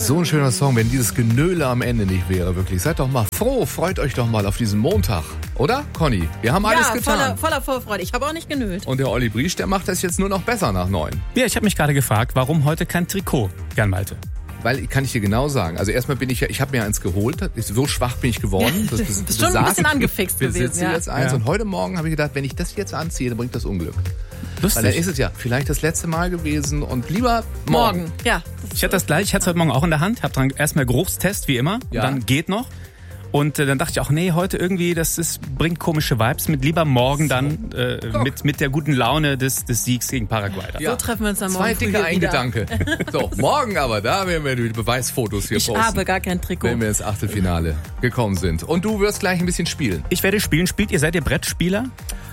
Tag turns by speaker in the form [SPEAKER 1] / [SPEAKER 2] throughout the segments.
[SPEAKER 1] So ein schöner Song, wenn dieses Genöle am Ende nicht wäre, wirklich. Seid doch mal froh, freut euch doch mal auf diesen Montag. Oder, Conny? Wir haben alles getan.
[SPEAKER 2] Voller Vorfreude. Ich habe auch nicht genölt.
[SPEAKER 1] Und der Olli Briesch, der macht das jetzt nur noch besser nach 9.
[SPEAKER 3] Ja, ich habe mich gerade gefragt, warum heute kein Trikot, Jan Malte?
[SPEAKER 1] Weil, kann ich dir genau sagen, also erstmal ich habe mir eins geholt, so schwach bin ich geworden.
[SPEAKER 2] Ja, du bist schon ein bisschen angefixt gewesen.
[SPEAKER 1] Ich besitze jetzt eins und heute Morgen habe ich gedacht, wenn ich das jetzt anziehe, dann bringt das Unglück. Lustig. Weil dann ist es ja vielleicht das letzte Mal gewesen und lieber morgen.
[SPEAKER 2] Ja.
[SPEAKER 3] Ich hatte das gleich, ich hatte es heute Morgen auch in der Hand, habe dran erstmal Geruchstest, wie immer, und dann geht noch. Und dann dachte ich auch, nee, heute irgendwie, bringt komische Vibes mit. Lieber morgen dann mit der guten Laune des Siegs gegen Paraguay.
[SPEAKER 2] Ja. So treffen wir uns dann morgen.
[SPEAKER 1] 2 dicke ein Gedanke. So, morgen aber, da werden wir die Beweisfotos hier posten.
[SPEAKER 2] Ich habe gar kein Trikot.
[SPEAKER 1] Wenn wir ins Achtelfinale gekommen sind. Und du wirst gleich ein bisschen spielen.
[SPEAKER 3] Ich werde spielen. Seid ihr Brettspieler?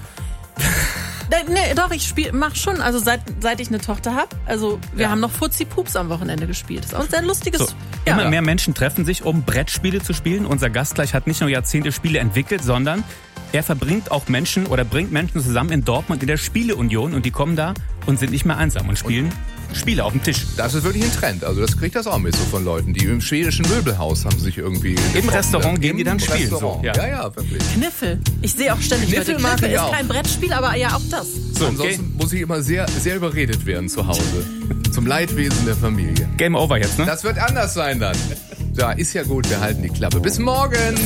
[SPEAKER 2] Nee, doch, mach schon. Also seit ich eine Tochter habe. Also wir haben noch Fuzzi-Pups am Wochenende gespielt. Das ist auch ein sehr lustiges...
[SPEAKER 3] So, immer mehr Menschen treffen sich, um Brettspiele zu spielen. Unser Gast gleich hat nicht nur Jahrzehnte Spiele entwickelt, sondern er bringt Menschen zusammen in Dortmund in der Spieleunion und die kommen da und sind nicht mehr einsam und spielen Spiele auf dem Tisch.
[SPEAKER 1] Das ist wirklich ein Trend. Also das kriegt das auch mit so von Leuten, die im schwedischen Möbelhaus haben sich irgendwie...
[SPEAKER 3] Im Restaurant gehen die dann spielen.
[SPEAKER 1] So, ja, wirklich.
[SPEAKER 2] Kniffel. Ich sehe auch ständig Leute. Kniffel ist kein Brettspiel, aber ja auch das.
[SPEAKER 1] So, ansonsten muss ich immer sehr, sehr überredet werden zu Hause. Zum Leidwesen der Familie.
[SPEAKER 3] Game over jetzt, ne?
[SPEAKER 1] Das wird anders sein dann. Ja, ist ja gut, wir halten die Klappe. Bis morgen!